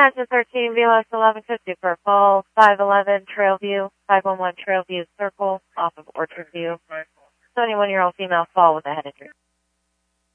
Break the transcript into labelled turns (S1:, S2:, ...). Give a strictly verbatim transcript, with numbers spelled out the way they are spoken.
S1: attention thirteen, V L X eleven fifty for fall five eleven Trailview, five one one Trailview Circle off of Orchard View. twenty-one-year-old female fall with a head injury.